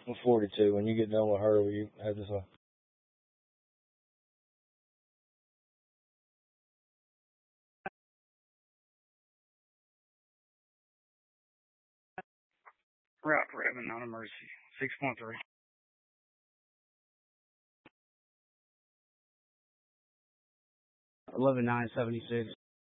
42. When you get done with her, will you have this one? Route for Evan, not emergency. 6.3. 11-9-76.